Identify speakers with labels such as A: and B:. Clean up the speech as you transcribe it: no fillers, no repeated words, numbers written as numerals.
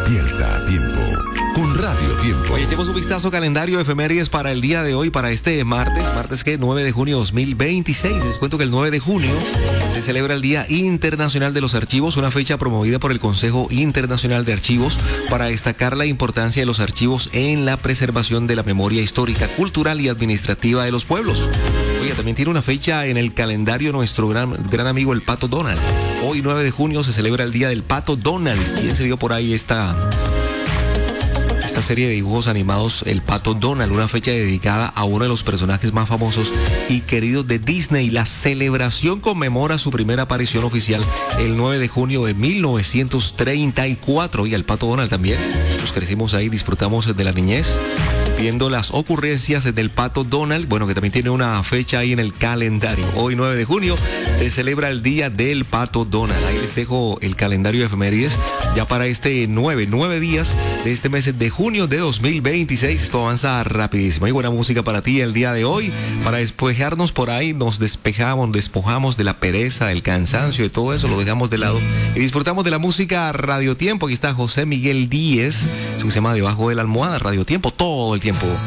A: Despierta a tiempo con Radio Tiempo.
B: Oye, echemos un vistazo calendario de efemérides para el día de hoy, para este martes que 9 de junio 2026. Les cuento que el 9 de junio se celebra el Día Internacional de los Archivos, una fecha promovida por el Consejo Internacional de Archivos para destacar la importancia de los archivos en la preservación de la memoria histórica, cultural y administrativa de los pueblos. Oye, también tiene una fecha en el calendario nuestro gran amigo el Pato Donald. Hoy 9 de junio se celebra el Día del Pato Donald. ¿Quién se dio por ahí esta serie de dibujos animados, El Pato Donald? Una fecha dedicada a uno de los personajes más famosos y queridos de Disney. La celebración conmemora su primera aparición oficial el 9 de junio de 1934. Y el Pato Donald también. Nos crecimos ahí, disfrutamos de la niñez viendo las ocurrencias del Pato Donald, bueno, que también tiene una fecha ahí en el calendario. Hoy 9 de junio se celebra el Día del Pato Donald. Ahí les dejo el calendario de efemérides ya para este 9 días de este mes de junio de 2026. Esto avanza rapidísimo. Hay buena música para ti el día de hoy, para despejarnos por ahí. Nos despojamos de la pereza, del cansancio, de todo eso, lo dejamos de lado y disfrutamos de la música Radio Tiempo. Aquí está José Miguel Díez, su que se llama Debajo de la Almohada. Radio Tiempo, todo el tiempo.